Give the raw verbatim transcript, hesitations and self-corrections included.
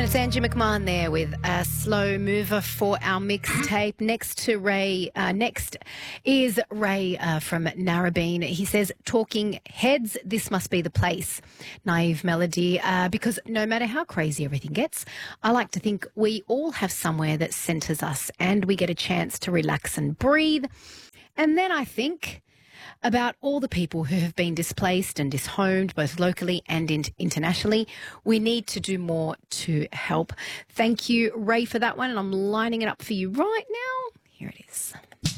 it's Angie McMahon there with a slow mover for our mixtape. Next to Ray, uh, next is Ray uh, from Narrabeen. He says, talking heads, this must be the place. Naive melody, uh, because no matter how crazy everything gets, I like to think we all have somewhere that centres us and we get a chance to relax and breathe. And then I think about all the people who have been displaced and dishomed, both locally and in- internationally. We need to do more to help. Thank you, Ray, for that one, and I'm lining it up for you right now. Here it is.